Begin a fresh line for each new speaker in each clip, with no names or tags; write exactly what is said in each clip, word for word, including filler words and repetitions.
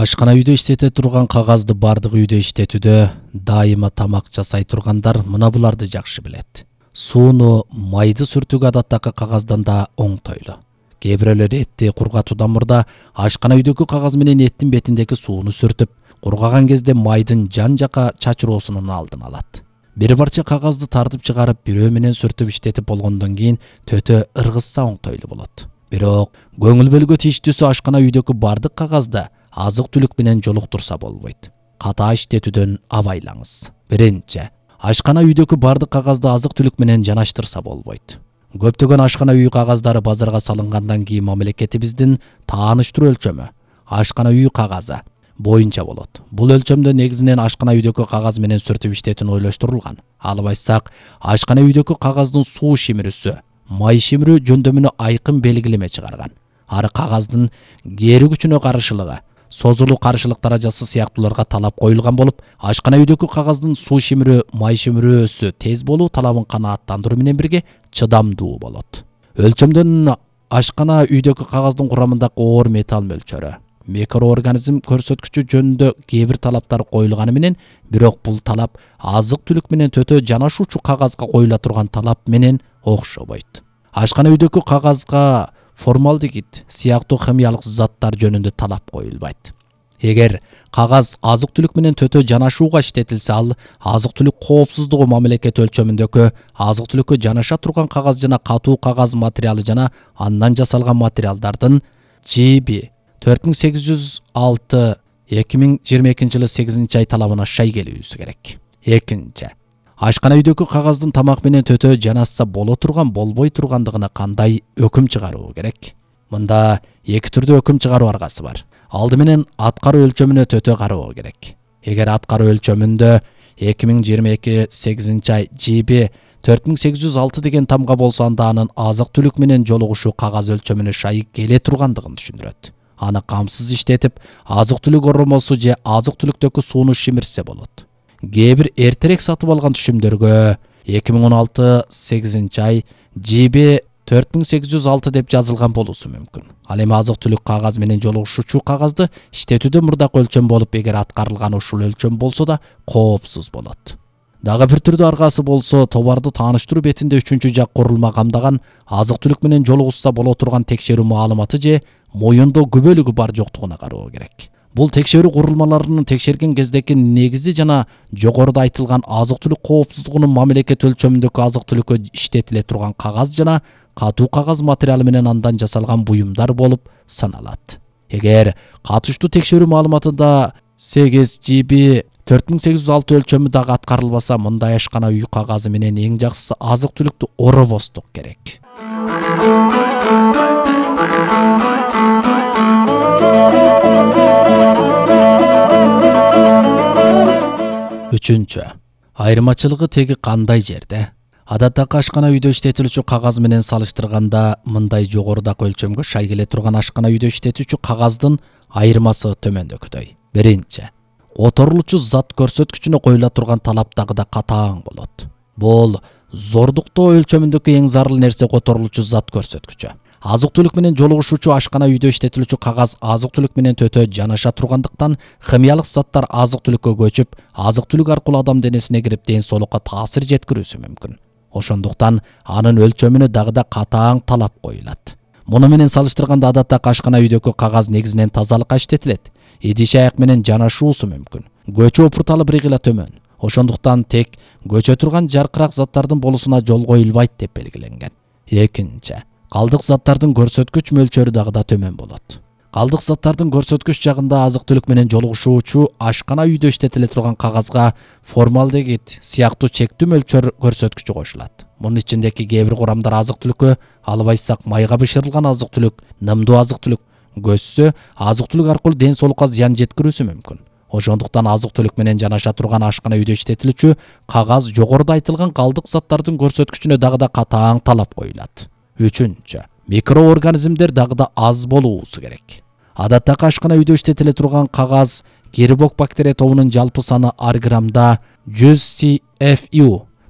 Ашкана үйдө иштете турган кагазды бардык үйдө иштетүүдө дайыма тамак жасай тургандар мына буларды жакшы билет. Сууну майды сүртүүгө адаттагы кагаздан да оңтойлуу. Кээ бирөөлөр этти кургатуудан мурда ашкана үйдөгү кагаз менен эттин бетиндеги сууну сүртүп, кургаган кезде майдын жан жака чачыроосунун алдын алат. Бир парча кагазды тартып чыгарып, бирөө менен сүртүп иштетип болгондон кийин төтө ыргызса оңтойлуу болот. Бирок көңүл бөлгө тийиштүүсү ашкана үйдөгү бардык кагазда азык-түлүк менен жолуктурса болбойт. Ката иштетүүдөн абайлаңыз. Биринчи, ашкана үйдөгү бардык кагазды азык-түлүк менен жанаштырса болбойт. Көптөгөн ашкана үй кагаздары базарга салынгандан кийин мамлекетибиздин тааныштыруу өлчөмү ашкана үй кагазы боюнча болот. Бул өлчөмдө негизинен ашкана үйдөгү кагаз менен сүртүп иштетүүнү ойлоштурулган. Алып айтсак, ашкана үйдөгү кагаздын суу шимирүүсү, май шимирүү жөндөмүнө айкын белгилеме чыгарган. Ары кагаздын кери күчүнө каршылыгы, созулуу каршылык даражасы сыяктууларга талап коюлган болуп, ашкана үйдөгү кагаздын суу шимирүү, май шимирүүсү тез болуу талабын канааттандыруу менен бирге чыдамдуу болот. Өлчөмдөн ашкана үйдөгү кагаздын курамындагы оор металл мөлчөрү, микроорганизм көрсөткүчү жөнүндө кээ бир талаптар коюлганы менен, бирок бул талап азык-түлүк менен төтө жанашуучу кагазга коюла турган талап менен окшобойт. Ашкана үйдөгү кагазга формалдегид сыяктуу химиялык заттар жөнүндө талап коюлбайт. Эгер кагаз азык-түлүк менен төтө жанашууга иштетилсе, ал азык-түлүк коопсуздугу мамлекет өлчөмүндөгү азык-түлүккө жанаша турган кагаз жана катуу кагаз материалы жана андан жасалган материалдардын G B төрт миң сегиз жүз алты эки миң жыйырма экинчи жылы сегизинчи ай талабына шай келүүсү керек. Экинчи, ашкана үйдөгү кагаздын тамак менен төтө жанашса боло турган, болбой тургандыгына кандай өкүм чыгаруу керек? Мында эки түрдүү өкүм чыгаруу аргасы бар. Алды менен аткаруу өлчөмүнө төтө кароо керек. Эгер аткаруу өлчөмүндө эки миң жыйырма эки сегизинчи ай G B төрт миң сегиз жүз алты деген тамга болсо, анда анын азык-түлүк менен жолугушу кагаз өлчөмүнө шай келе тургандыгын түшүндүрөт. Аны камсыз иштетип, азык-түлүк оромосу же азык-түлүктөгү сууну шимирсе болот. Кээ бир эртерээк сатып алган түшүмдөргө эки миң он алты сегизинчи ай G B төрт миң сегиз жүз алты деп жазылган болуусу мүмкүн. Ал эми азык-түлүк кагаз менен жолугушуучу кагазды иштетүүдө мурдак өлчөм болуп, эгер аткарылган ушул өлчөм болсо да коопсуз болот. Дагы бир түрдүү аргасы болсо, товарды тааныштыруу бетинде үчүнчү жак курулма камдаган азык-түлүк менен жолугушса боло турган текшерүү маалыматы же моюндо күбөлүгү бар жоктугуна кароо керек. Бул текшерүү курулмаларынын текшерген кездеки негизи жана жогоруда айтылган азык-түлүк коопсуздугунун мамлекет өлчөмүндөгү азык-түлүккө иштетиле турган кагаз жана катуу кагаз материалы менен андан жасалган буюмдар болуп саналат. Эгер катыштуу текшерүү маалыматында сегиз G B төрт миң сегиз жүз алты өлчөмү дагы аткарылбаса, мындай ашкана үй кагазы менен эң жакшысы азык-түлүктү оробостук керек. Үчүнчү, айырмачылыгы теги кандай жерде? Адаттагы ашкана үйдө иштетилүүчү кагаз менен салыштырганда, мындай жогорудагы өлчөмгө шай келе турган ашкана үйдө иштетүүчү кагаздын айырмасы төмөндөгүдөй. Биринчи, которулуучу зат көрсөткүчүнө коюла турган талап дагы да катаң болот. Бул зордуктоо өлчөмүндөгү эң зарыл нерсе которулуучу зат көрсөткүчү. Азык-түлүк менен жолугушуучу ашкана үйдө иштетилүүчү кагаз азык-түлүк менен төтө жанаша тургандыктан, химиялык заттар азык-түлүккө көчүп, азык-түлүк аркылуу адам денесине кирип, ден соолукка таасир жеткирүүсү мүмкүн. Ошондуктан анын өлчөмүнө дагы да катаң талап коюлат. Муну менен салыштырганда, адаттагы ашкана үйдөгү кагаз негизинен тазалыкка иштетилет. Идиш аяк менен жанашуусу мүмкүн. Көчө опурталы бир гыла төмөн. Ошондуктан тек көчө турган жаркырак заттардын болуусуна жол коюлбайт деп белгиленген. Экинчи, калдык заттардын көрсөткүч мөлчөрү дагы да төмөн болот. Калдык заттардын көрсөткүч жагында азык-түлүк менен жолугушуучу ашкана үйдө иштетиле турган кагазга формалдегид сыяктуу чектүү мөлчөр көрсөткүчү кошулат. Мунун ичиндеги кээ бир курамдар азык-түлүккө, алып айтсак, майга бышырылган азык-түлүк, нымдуу азык-түлүк көзсө, азык-түлүк аркылуу ден соолукка зыян жеткирүүсү мүмкүн. Ошондуктан азык-түлүк менен жанаша турган ашкана үйдө иштетилүүчү кагаз жогоруда айтылган калдык заттардын көрсөткүчүнө дагы да катаң талап коюлат. Үчүнчү, микроорганизмдер дагы да аз болуусу керек. Адаттагы ашкана үйдө иштетиле турган кагаз гербок бактерия тобунун жалпы саны ар граммда жүз C F U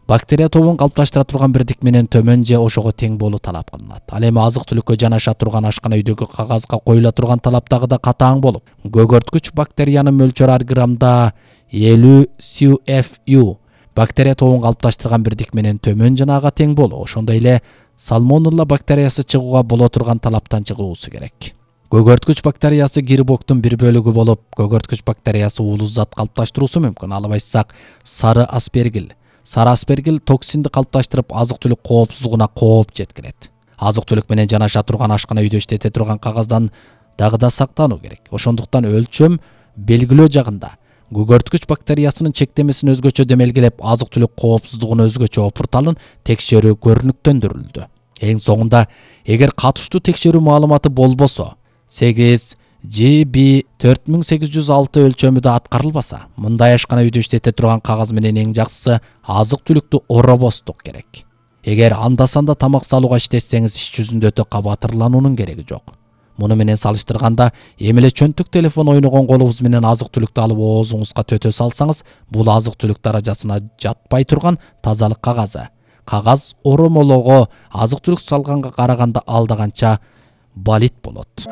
Бактерия тобун калыпташтыра турган бирдик менен төмөн же ошого тең болуу талап кылынат. Ал эми азык түлүккө жанаша турган ашкана үйдөгү кагазга коюла турган талап дагы да катаң болуп, көгөрткүч бактериянын мөлчөрү ар граммда элүү си эф ю. Бактерия тобун калыпташтырган бирдик менен төмөн жана ага тең болуу. Ошондой эле сальмонелла бактериясы чыгууга боло турган талаптан чыгуусу керек. Көгөрткүч бактериясы грибоктун бир бөлүгү болуп, көгөрткүч бактериясы уулуу зат калыпташтыруусу мүмкүн. Алып айтсак, сары аспергил. Сары аспергил токсинди калыпташтырып, азык-түлүк коопсуздугуна кооп жеткирет. Азык-түлүк менен жанаша турган ашкана үйдө иштете турган кагаздан дагы да сактануу керек. Ошондуктан өлчөм белгилөө жагында көгөрткүч бактериясынын чектемесин өзгөчө демелгилеп, азык-түлүк коопсуздугун өзгөчө опурталын текшерүү көрүнүктөндүрүлдү. Эң соңунда, эгер катыштуу текшерүү маалыматы болбосо, сегиз Ж Б төрт миң сегиз жүз алты өлчөмү да аткарылбаса, мындай ашкана үйдө иштете турган кагаз менен эң жакшысы азык-түлүктү оробостук керек. Эгер анда-санда тамак салууга иштетсеңиз, иш жүзүндө өтө кабатырлануунун кереги жок. Муну менен салыштырганда, эми эле чөнтүк телефон ойногон колубуз менен азык-түлүктү алып оозуңузга төтө салсаңыз, бул азык-түлүк даражасына жатпай турган тазалык кагазы. Кагаз оромолого азык-түлүк салганга караганда алда канча балит болот.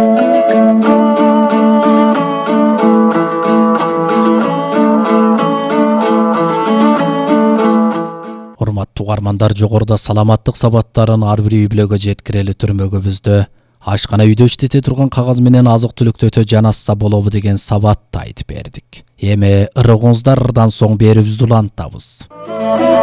Урматтуу угармандар, жогоруда саламаттык сабаттарын ар бир үй бүлөгө жеткирели түрмөгүбүздө ашкана үйдө иштете турган кагаз менен азык-түлүктү өтө жанасса болобу деген сабатты айтып бердик. Эми ырыгыңыздар, ырдан соң берүүбүздү улантабыз.